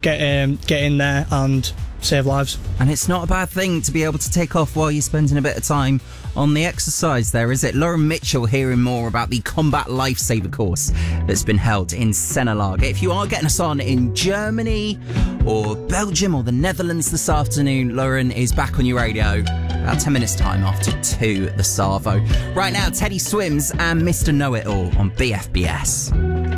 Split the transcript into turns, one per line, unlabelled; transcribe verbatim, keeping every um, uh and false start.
get um, get in there and save lives.
And it's not a bad thing to be able to take off while you're spending a bit of time on the exercise there, is it? Lauren Mitchell hearing more about the Combat Lifesaver course that's been held in Senelage. If you are getting us on in Germany or Belgium or the Netherlands this afternoon, Lauren is back on your radio about ten minutes time after two, the Savo. Right now, Teddy Swims and Mister Know-It-All on B F B S.